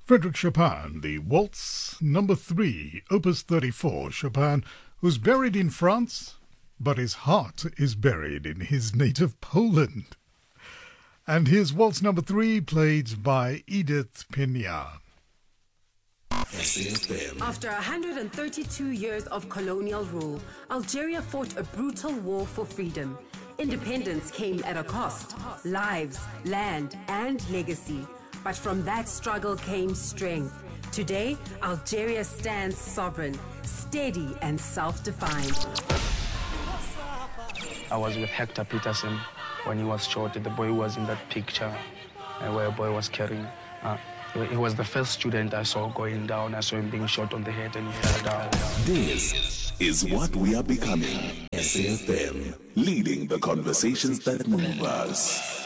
Frédéric Chopin, the Waltz Number 3, Opus 34, Chopin, who's buried in France, but his heart is buried in his native Poland. And here's Waltz Number 3, played by Edith Piaf. After 132 years of colonial rule, Algeria fought a brutal war for freedom. Independence came at a cost: lives, land, and legacy. But from that struggle came strength. Today, Algeria stands sovereign, steady, and self-defined. I was with Hector Peterson when he was shot. The boy was in that picture where a boy was carrying. He was the first student I saw going down. I saw him being shot on the head and he fell down. This is what we are becoming. SAFM, leading the conversations that move us.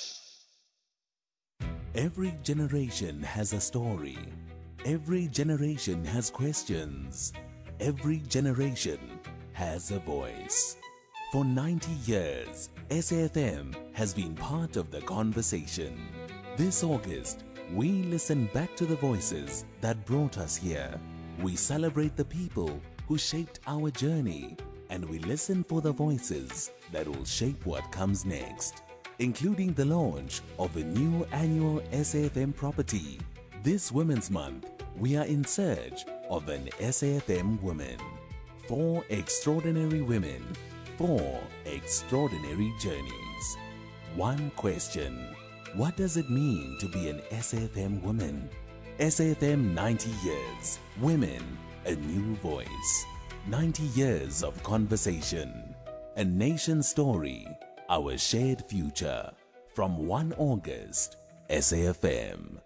Every generation has a story. Every generation has questions. Every generation has a voice. For 90 years, SAFM has been part of the conversation. This August, we listen back to the voices that brought us here. We celebrate the people who shaped our journey, and we listen for the voices that will shape what comes next, including the launch of a new annual SAFM property. This Women's Month, we are in search of an SAFM woman. 4 extraordinary women, 4 extraordinary journeys. One question: what does it mean to be an SAFM woman? SAFM 90 years. Women, a new voice. 90 years of conversation. A nation story. Our shared future. From 1 August, SAFM.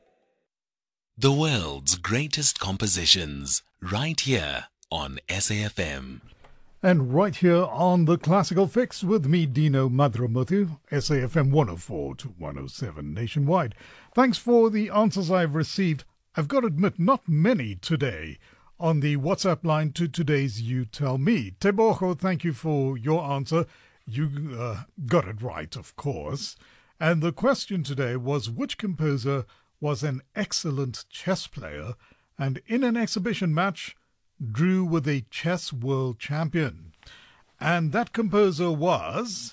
The world's greatest compositions, right here on SAFM. And right here on The Classical Fix with me, Dino Madramuthu, SAFM 104 to 107 nationwide. Thanks for the answers I've received. I've got to admit, not many today on the WhatsApp line to today's You Tell Me. Teboho, thank you for your answer. You got it right, of course. And the question today was, which composer was an excellent chess player and in an exhibition match drew with a chess world champion? And that composer was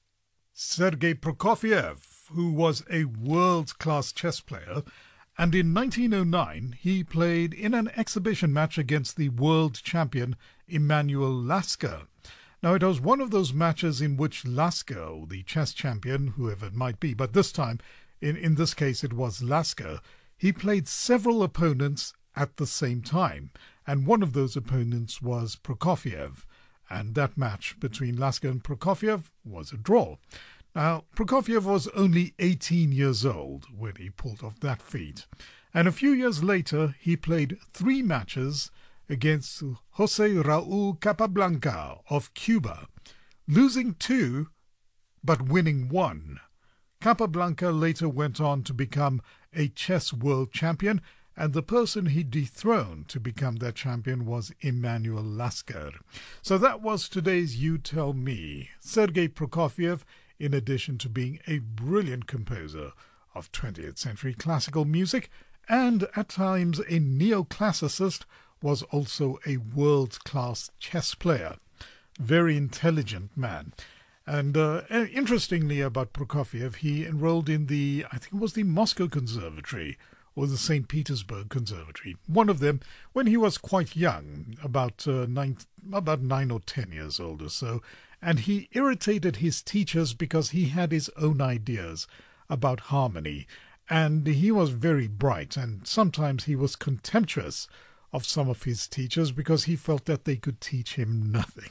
Sergei Prokofiev, who was a world-class chess player. And in 1909, he played in an exhibition match against the world champion Emanuel Lasker. Now, it was one of those matches in which Lasker, the chess champion, whoever it might be, but this time, in this case, it was Lasker, he played several opponents at the same time. And one of those opponents was Prokofiev. And that match between Lasker and Prokofiev was a draw. Now, Prokofiev was only 18 years old when he pulled off that feat. And a few years later, he played 3 matches against José Raúl Capablanca of Cuba, losing 2, but winning 1. Capablanca later went on to become a chess world champion, and the person he dethroned to become that champion was Emanuel Lasker. So that was today's You Tell Me. Sergei Prokofiev, in addition to being a brilliant composer of 20th century classical music and at times a neoclassicist, was also a world-class chess player. Very intelligent man. And interestingly about Prokofiev, he enrolled in I think it was the Moscow Conservatory or the St. Petersburg Conservatory. One of them when he was quite young, about 9 or 10 years old or so. And he irritated his teachers because he had his own ideas about harmony. And he was very bright, and sometimes he was contemptuous of some of his teachers because he felt that they could teach him nothing.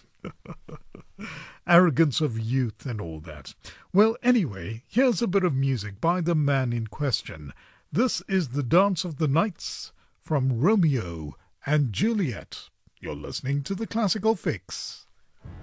Arrogance of youth and all that. Well, anyway, here's a bit of music by the man in question. This is The Dance of the Nights from Romeo and Juliet. You're listening to The Classical Fix.